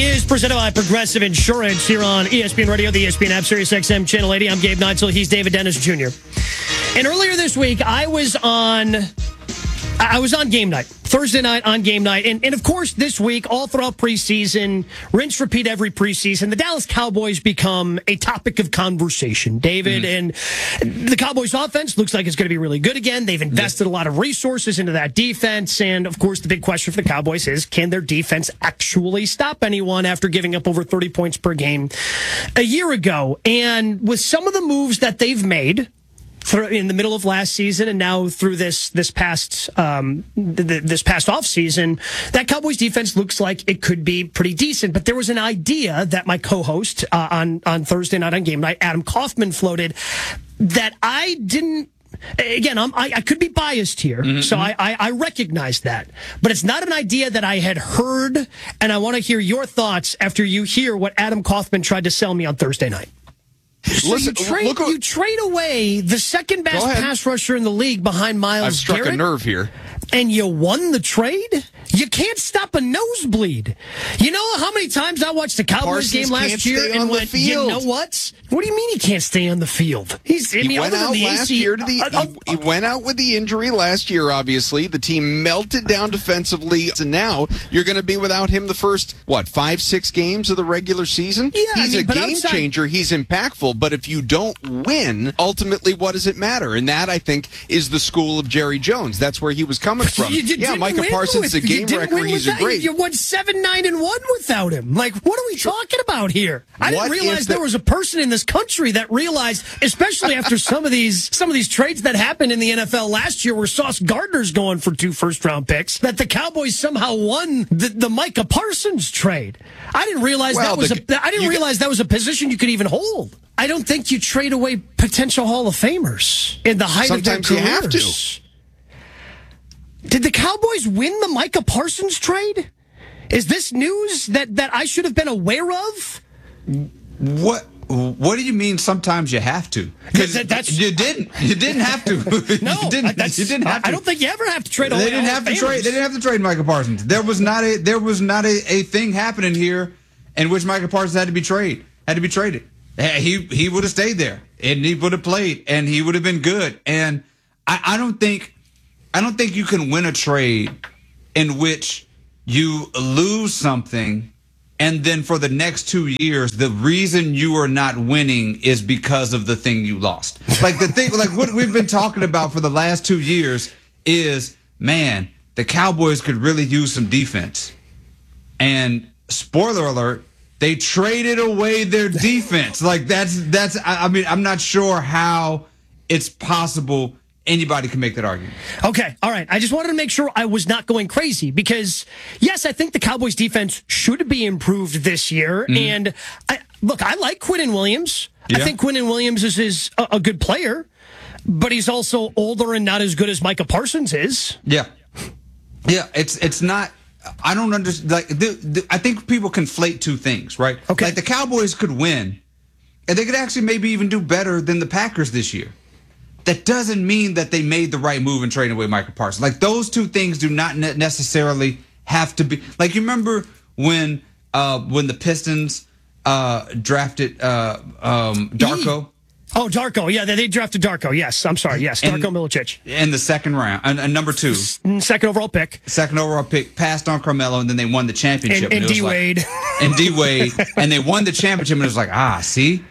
is presented by Progressive Insurance here on ESPN Radio, the ESPN app, Sirius XM Channel 80. I'm Gabe Neitzel. He's David Dennis Jr. And earlier this week, I was on game night, Thursday night on game night. And of course, this week, all throughout preseason, rinse, repeat every preseason, the Dallas Cowboys become a topic of conversation, David. And the Cowboys offense looks like it's going to be really good again. They've invested a lot of resources into that defense. And of course, the big question for the Cowboys is, can their defense actually stop anyone after giving up over 30 points per game a year ago? And with some of the moves that they've made in the middle of last season and now through this past off season, that Cowboys defense looks like it could be pretty decent. But there was an idea that my co-host on Thursday night on game night, Adam Kaufman, floated that I didn't. Again, I could be biased here, so I recognize that. But it's not an idea that I had heard, and I want to hear your thoughts after you hear what Adam Kaufman tried to sell me on Thursday night. So Listen, you trade away the second best pass rusher in the league behind Myles I've struck Garrett, a nerve here. And you won the trade? You can't stop a nosebleed. You know how many times I watched the Cowboys game last year and went, you know what? What do you mean he can't stay on the field? He went out last year he went out with the injury last year, obviously. The team melted down defensively, and now you're going to be without him the first, 5-6 games of the regular season? Yeah, he's a game changer. He's impactful, but if you don't win, ultimately, what does it matter? And that, I think, is the school of Jerry Jones. That's where he was coming from. Micah Parsons, the game record, he's a great. You won 7-9-1 without him. Like, what are we talking about here? I didn't realize there was a person in this country that realized, especially after some of these trades that happened in the NFL last year, where Sauce Gardner's going for 2 first-round picks, that the Cowboys somehow won the Micah Parsons trade. I didn't realize that was a position you could even hold. I don't think you trade away potential Hall of Famers in the height of their careers. Sometimes you have to. Did the Cowboys win the Micah Parsons trade? Is this news that I should have been aware of? What do you mean sometimes you have to? Because you didn't have to. No, you didn't have to. I don't think you ever have to trade away. They didn't have to trade Micah Parsons. There was not a thing happening here in which Micah Parsons had to be traded. He would have stayed there and he would have played and he would have been good. And I don't think you can win a trade in which you lose something and then for the next 2 years, the reason you are not winning is because of the thing you lost. Like what we've been talking about for the last 2 years is, man, the Cowboys could really use some defense. And spoiler alert, they traded away their defense. Like I'm not sure how it's possible anybody can make that argument. Okay, all right. I just wanted to make sure I was not going crazy because, yes, I think the Cowboys' defense should be improved this year. And, I like Quinnen Williams. Yeah. I think Quinnen Williams is a good player, but he's also older and not as good as Micah Parsons is. Yeah. Yeah, it's not... I don't understand. I think people conflate two things, right? Okay. Like the Cowboys could win, and they could actually maybe even do better than the Packers this year. That doesn't mean that they made the right move in trading away Micah Parsons. Like, those two things do not necessarily have to be. Like, you remember when the Pistons drafted Darko? Oh, Darko. Yeah, they drafted Darko. Yes, I'm sorry. Yes, Darko Milicic. In the second round, and number 2. Second overall pick. Passed on Carmelo, and then they won the championship. And D-Wade. And D-Wade. And they won the championship, and it was like, see?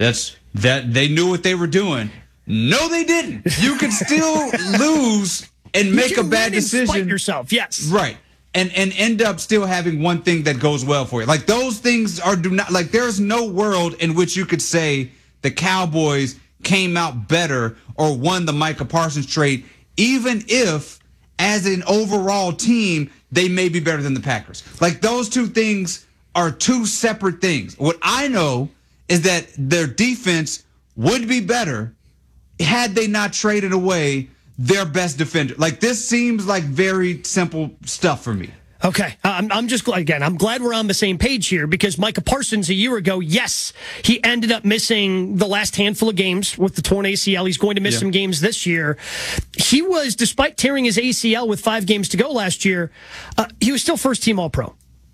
That they knew what they were doing. No, they didn't. You can still lose and make a bad decision. Spite yourself, yes. Right. And end up still having one thing that goes well for you. Like, those things there's no world in which you could say the Cowboys came out better or won the Micah Parsons trade, even if, as an overall team, they may be better than the Packers. Like, those two things are two separate things. What I know is that their defense would be better had they not traded away their best defender. Like, this seems like very simple stuff for me. Okay. I'm just glad, again, I'm glad we're on the same page here because Micah Parsons a year ago, yes, he ended up missing the last handful of games with the torn ACL. He's going to miss some games this year. He was, despite tearing his ACL with 5 games to go last year, he was still first-team All-Pro.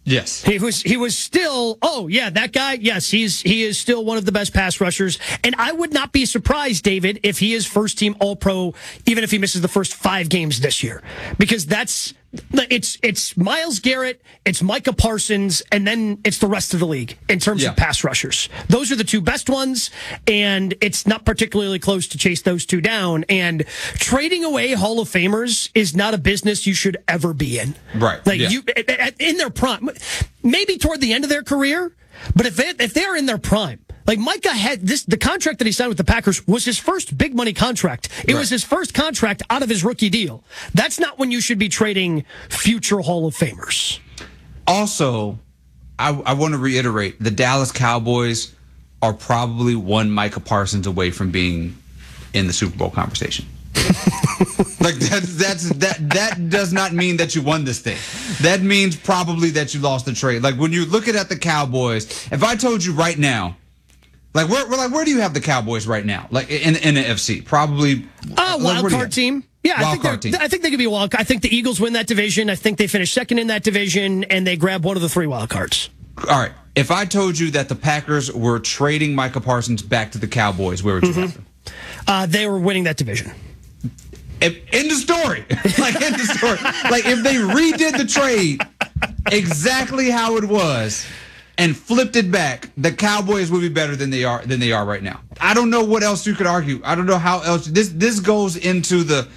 Yes. He was still, oh yeah, that guy, yes, he is still one of the best pass rushers. And I would not be surprised, David, if he is first team All-Pro, even if he misses the first 5 games this year. Because it's Myles Garrett, it's Micah Parsons, and then it's the rest of the league in terms of pass rushers. Those are the 2 best ones, and it's not particularly close to chase those 2 down. And trading away Hall of Famers is not a business you should ever be in. Right. Like in their prime, maybe toward the end of their career, but if they are in their prime, like Micah had the contract that he signed with the Packers was his first big money contract. It was his first contract out of his rookie deal. That's not when you should be trading future Hall of Famers. Also, I want to reiterate, the Dallas Cowboys are probably one Micah Parsons away from being in the Super Bowl conversation. Like that does not mean that you won this thing. That means probably that you lost the trade. Like when you look at the Cowboys, if I told you right now, like where do you have the Cowboys right now? Like in the NFC, probably wild card team. Yeah, I think they could be a wild card. I think the Eagles win that division. I think they finish second in that division, and they grab one of the 3 wild cards. All right. If I told you that the Packers were trading Micah Parsons back to the Cowboys, where would you have them? They were winning that division. End of story. Like, end of story. Like, if they redid the trade exactly how it was and flipped it back, the Cowboys would be better than they are right now. I don't know what else you could argue. I don't know how else. This goes into the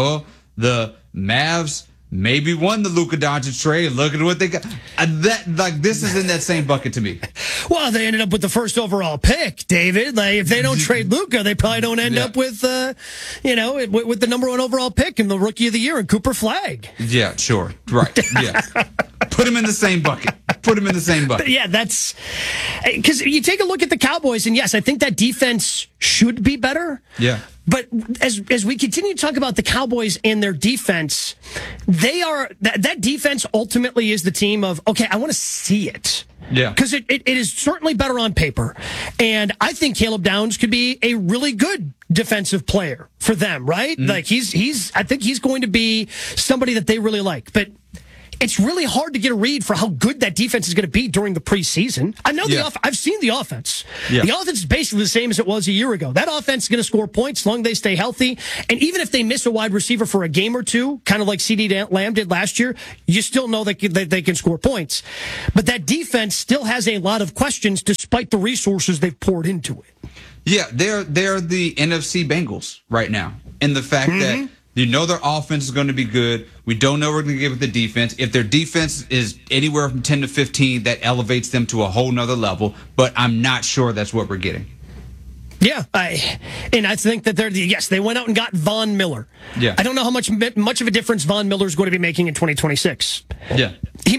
Mavs maybe won the Luka Doncic trade. Look at what they got. This is in that same bucket to me. Well, they ended up with the first overall pick, David. Like, if they don't trade Luka, they probably don't end up with, with the number 1 overall pick and the Rookie of the Year and Cooper Flagg. Yeah, sure, right. Yeah, put him in the same bucket. Yeah, that's because you take a look at the Cowboys, and yes, I think that defense should be better. Yeah. But as we continue to talk about the Cowboys and their defense, they are that defense ultimately is the team of, okay, I want to see it. Yeah. Because it is certainly better on paper. And I think Caleb Downs could be a really good defensive player for them, right? Mm-hmm. Like I think he's going to be somebody that they really like. But it's really hard to get a read for how good that defense is going to be during the preseason. I know I've seen the offense. Yeah. The offense is basically the same as it was a year ago. That offense is going to score points as long as they stay healthy. And even if they miss a wide receiver for a game or two, kind of like CeeDee Lamb did last year, you still know that they can score points. But that defense still has a lot of questions despite the resources they've poured into it. Yeah, they're the NFC Bengals right now. And the fact that you know their offense is going to be good. We don't know what we're going to get with the defense. If their defense is anywhere from 10 to 15, that elevates them to a whole nother level. But I'm not sure that's what we're getting. Yeah, I think that they went out and got Von Miller. Yeah. I don't know how much of a difference Von Miller is going to be making in 2026. Yeah.